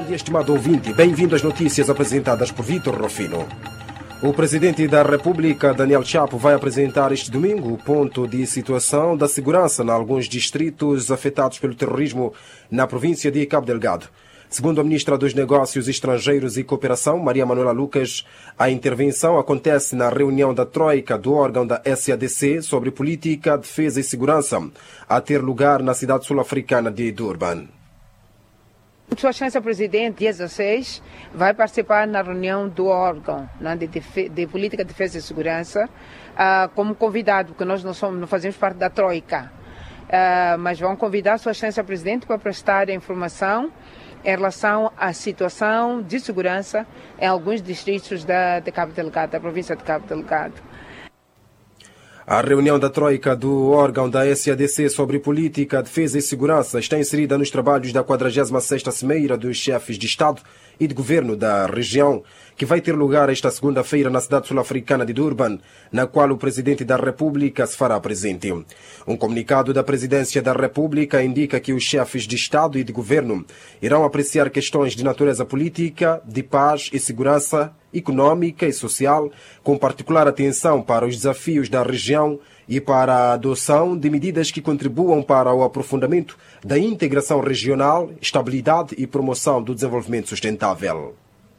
tarde, estimado ouvinte. Bem-vindo às notícias apresentadas por Vítor Rufino. O Presidente da República, Daniel Chapo, vai apresentar este domingo o ponto de situação da segurança em alguns distritos afetados pelo terrorismo na província de Cabo Delgado. Segundo a Ministra dos Negócios Estrangeiros e Cooperação, Maria Manuela Lucas, a intervenção acontece na reunião da Troika do órgão da SADC sobre política, defesa e segurança, a ter lugar na cidade sul-africana de Durban. Sua Excelência Presidente, dia 16, vai participar na reunião do órgão de política, defesa e segurança como convidado, porque nós não fazemos parte da Troika, mas vão convidar Sua Excelência Presidente para prestar informação em relação à situação de segurança em alguns distritos de Cabo Delgado, da província de Cabo Delgado. A reunião da Troika do órgão da SADC sobre política, defesa e segurança está inserida nos trabalhos da 46ª Cimeira dos Chefes de Estado e de Governo da região, que vai ter lugar esta segunda-feira na cidade sul-africana de Durban, na qual o Presidente da República se fará presente. Um comunicado da Presidência da República indica que os chefes de Estado e de Governo irão apreciar questões de natureza política, de paz e segurança, econômica e social, com particular atenção para os desafios da região e para a adoção de medidas que contribuam para o aprofundamento da integração regional, estabilidade e promoção do desenvolvimento sustentável.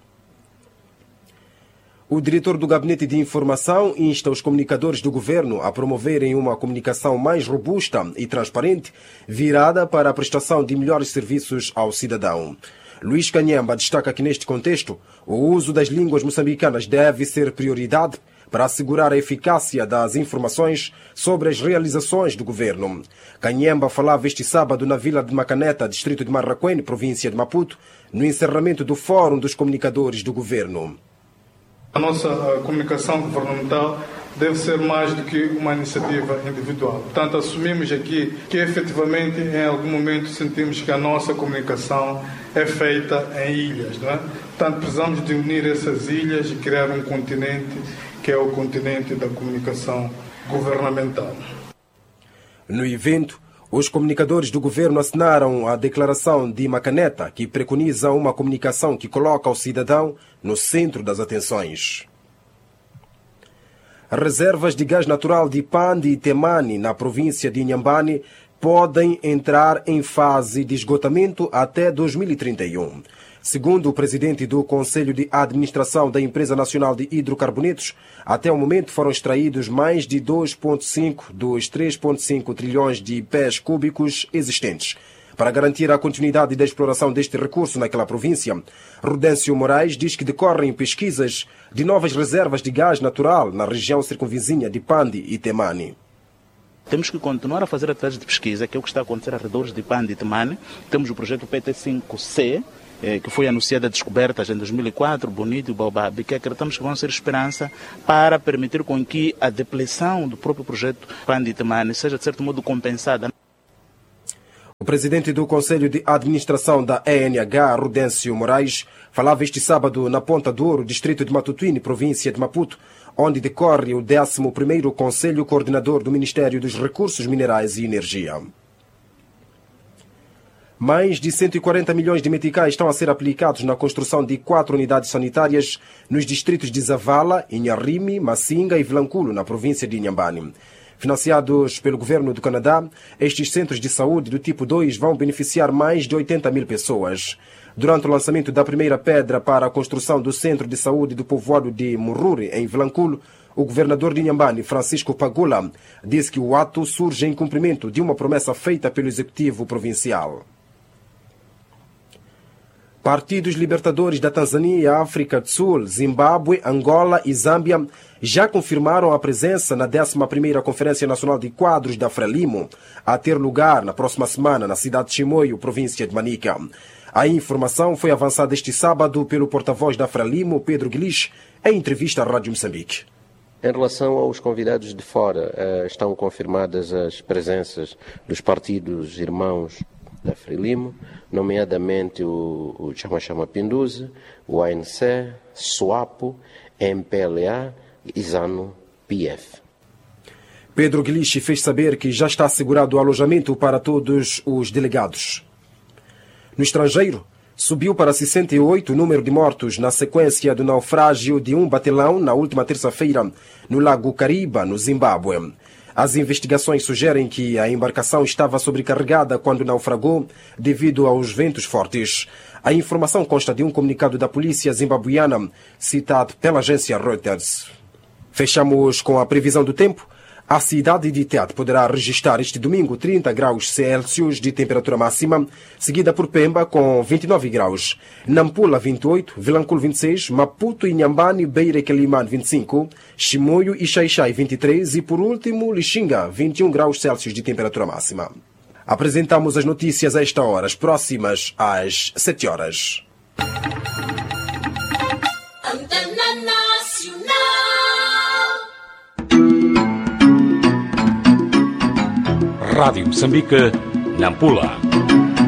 O diretor do Gabinete de Informação insta os comunicadores do governo a promoverem uma comunicação mais robusta e transparente, virada para a prestação de melhores serviços ao cidadão. Luís Canhemba destaca que, neste contexto, o uso das línguas moçambicanas deve ser prioridade para assegurar a eficácia das informações sobre as realizações do governo. Canhemba falava este sábado na vila de Macaneta, distrito de Marraquém, província de Maputo, no encerramento do Fórum dos Comunicadores do Governo. A nossa comunicação governamental deve ser mais do que uma iniciativa individual. Portanto, assumimos aqui que efetivamente em algum momento sentimos que a nossa comunicação é feita em ilhas, não é? Portanto, precisamos de unir essas ilhas e criar um continente que é o continente da comunicação governamental. No evento, os comunicadores do governo assinaram a declaração de Macaneta, que preconiza uma comunicação que coloca o cidadão no centro das atenções. Reservas de gás natural de Pandi e Temane, na província de Inhambane, podem entrar em fase de esgotamento até 2031. Segundo o presidente do Conselho de Administração da Empresa Nacional de Hidrocarbonetos, até o momento foram extraídos mais de 2,5 dos 3,5 trilhões de pés cúbicos existentes. Para garantir a continuidade da exploração deste recurso naquela província, Rudêncio Moraes diz que decorrem pesquisas de novas reservas de gás natural na região circunvizinha de Pandi e Temane. Temos que continuar a fazer atividades de pesquisa, que é o que está a acontecer ao redor de Pandi e Temane. Temos o projeto PT5C, que foi anunciada a descobertas em 2004, Bonito e Baobab, que acreditamos que vão ser esperança para permitir com que a depleção do próprio projeto Pandi e Temane seja, de certo modo, compensada. O presidente do Conselho de Administração da ENH, Rudêncio Moraes, falava este sábado na Ponta do Ouro, distrito de Matutuine, província de Maputo, onde decorre o 11º Conselho Coordenador do Ministério dos Recursos Minerais e Energia. Mais de 140 milhões de meticais estão a ser aplicados na construção de 4 unidades sanitárias nos distritos de Zavala, Inharime, Massinga e Vilanculo, na província de Inhambane. Financiados pelo governo do Canadá, estes centros de saúde do tipo 2 vão beneficiar mais de 80 mil pessoas. Durante o lançamento da primeira pedra para a construção do Centro de Saúde do povoado de Mururi, em Vilanculo, o governador de Inhambane, Francisco Pagula, disse que o ato surge em cumprimento de uma promessa feita pelo Executivo Provincial. Partidos libertadores da Tanzânia, África do Sul, Zimbábue, Angola e Zâmbia já confirmaram a presença na 11ª Conferência Nacional de Quadros da Frelimo, a ter lugar na próxima semana na cidade de Chimoio, província de Manica. A informação foi avançada este sábado pelo porta-voz da Frelimo, Pedro Guilich, em entrevista à Rádio Moçambique. Em relação aos convidados de fora, estão confirmadas as presenças dos partidos irmãos da Frelimo, nomeadamente o Chama Pinduzi, o ANC, SWAPO, MPLA e ZANU-PF. Pedro Guilich fez saber que já está assegurado o alojamento para todos os delegados. No estrangeiro, Subiu para 68 o número de mortos na sequência do naufrágio de um batelão na última terça-feira no Lago Kariba, no Zimbábue. As investigações sugerem que a embarcação estava sobrecarregada quando naufragou devido aos ventos fortes. A informação consta de um comunicado da polícia zimbabuiana, citado pela agência Reuters. Fechamos com a previsão do tempo. A cidade de Tete poderá registrar este domingo 30 graus Celsius de temperatura máxima, seguida por Pemba com 29 graus, Nampula 28, Vilanculo 26, Maputo e Inhambane, Beira e Quelimane 25, Chimoio e Xaixai 23 e, por último, Lixinga 21 graus Celsius de temperatura máxima. Apresentamos as notícias a esta hora, as próximas às 7 horas. Rádio Moçambique, Nampula.